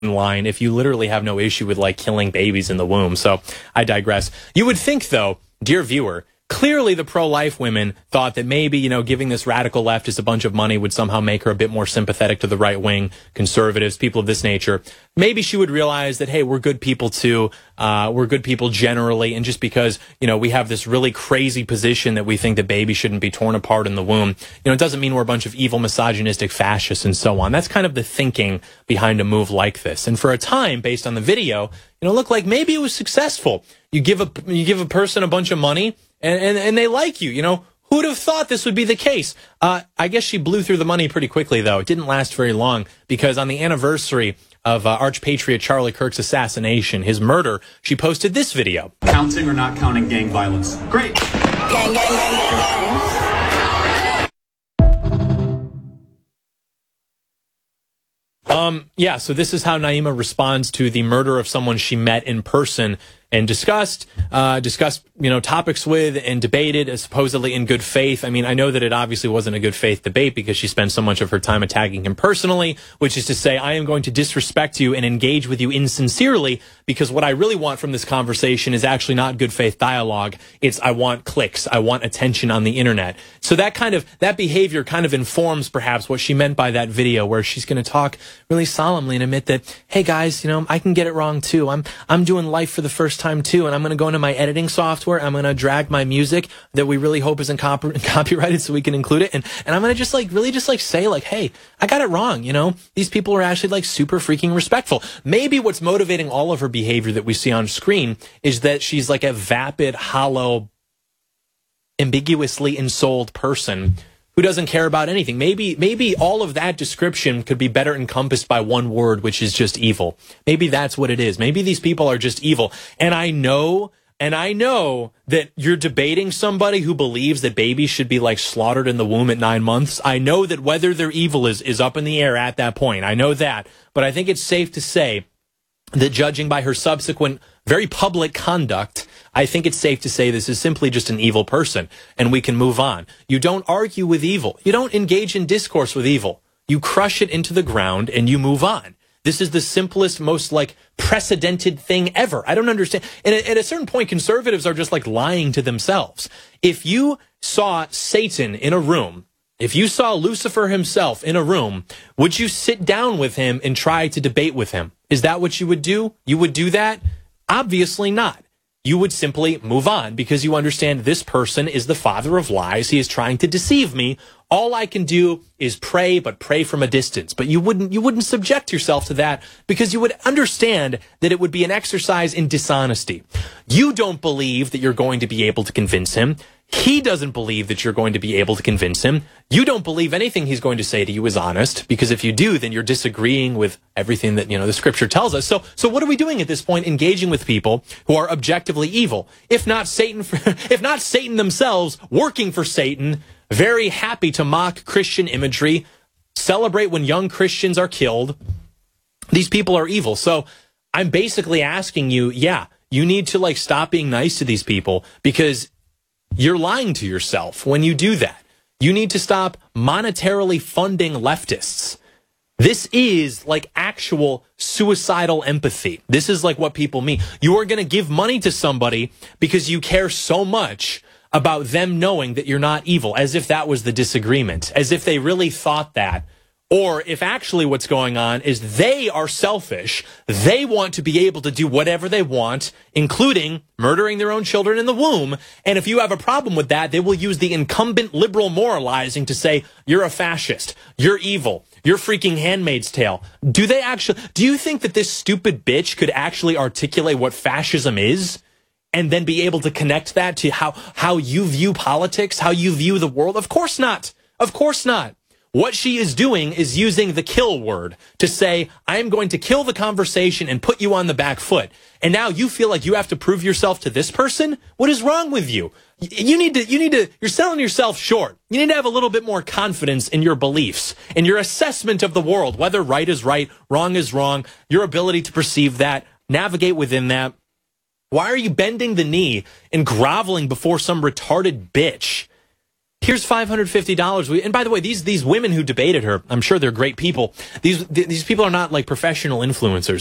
line if you literally have no issue with like killing babies in the womb. So I digress. You would think though, dear viewer, clearly the pro-life women thought that maybe, you know, giving this radical leftist a bunch of money would somehow make her a bit more sympathetic to the right-wing conservatives, people of this nature. Maybe she would realize that, hey, we're good people too. We're good people generally. And just because, you know, we have this really crazy position that we think the baby shouldn't be torn apart in the womb, you know, it doesn't mean we're a bunch of evil, misogynistic fascists and so on. That's kind of the thinking behind a move like this. And for a time, based on the video, you know, it looked like maybe it was successful. You give a person a bunch of money, and they like you, you know. Who'd have thought this would be the case? I guess she blew through the money pretty quickly, though. It didn't last very long because on the anniversary of arch-patriot Charlie Kirk's assassination, his murder, she posted this video. Counting or not counting gang violence? Great. Gang, gang, gang, gang, gang. Yeah, so this is how Naima responds to the murder of someone she met in person and discussed, you know, topics with and debated supposedly in good faith. I mean, I know that it obviously wasn't a good faith debate because she spent so much of her time attacking him personally, which is to say, I am going to disrespect you and engage with you insincerely because what I really want from this conversation is actually not good faith dialogue. It's I want clicks. I want attention on the internet. So that behavior kind of informs perhaps what she meant by that video where she's going to talk really solemnly and admit that, hey guys, you know, I can get it wrong too. I'm doing life for the first time too, and I'm going to go into my editing software. I'm going to drag my music that we really hope isn't copyrighted so we can include it, and I'm going to just really say like, hey, I got it wrong. You know, these people are actually like super freaking respectful. Maybe what's motivating all of her behavior that we see on screen is that she's like a vapid, hollow, ambiguously ensouled person who doesn't care about anything. Maybe all of that description could be better encompassed by one word, which is just evil. Maybe that's what it is. Maybe these people are just evil. And I know that you're debating somebody who believes that babies should be like slaughtered in the womb at 9 months. I know that whether they're evil is up in the air at that point. I know that. But I think it's safe to say that judging by her subsequent very public conduct, I think it's safe to say this is simply just an evil person, and we can move on. You don't argue with evil. You don't engage in discourse with evil. You crush it into the ground, and you move on. This is the simplest, most, like, precedented thing ever. I don't understand. And at a certain point, conservatives are just, like, lying to themselves. If you saw Satan in a room, if you saw Lucifer himself in a room, would you sit down with him and try to debate with him? Is that what you would do? You would do that? Obviously not. You would simply move on because you understand this person is the father of lies. He is trying to deceive me. All I can do is pray, but pray from a distance. But you wouldn't subject yourself to that because you would understand that it would be an exercise in dishonesty. You don't believe that you're going to be able to convince him. He doesn't believe that you're going to be able to convince him. You don't believe anything he's going to say to you is honest, because if you do, then you're disagreeing with everything that, you know, the scripture tells us. So what are we doing at this point? Engaging with people who are objectively evil. If not Satan themselves, working for Satan, very happy to mock Christian imagery, celebrate when young Christians are killed. These people are evil. So I'm basically asking you, yeah, you need to like stop being nice to these people because you're lying to yourself when you do that. You need to stop monetarily funding leftists. This is like actual suicidal empathy. This is like what people mean. You are going to give money to somebody because you care so much about them knowing that you're not evil, as if that was the disagreement, as if they really thought that. Or if actually what's going on is they are selfish, they want to be able to do whatever they want, including murdering their own children in the womb. And if you have a problem with that, they will use the incumbent liberal moralizing to say, you're a fascist, you're evil, you're freaking Handmaid's Tale. Do you think that this stupid bitch could actually articulate what fascism is? And then be able to connect that to how you view politics, how you view the world? Of course not. Of course not. What she is doing is using the kill word to say, I am going to kill the conversation and put you on the back foot. And now you feel like you have to prove yourself to this person? What is wrong with you? You're selling yourself short. You need to have a little bit more confidence in your beliefs, in your assessment of the world, whether right is right, wrong is wrong, your ability to perceive that, navigate within that. Why are you bending the knee and groveling before some retarded bitch? Here's $550. And by the way, these women who debated her, I'm sure they're great people. These people are not like professional influencers.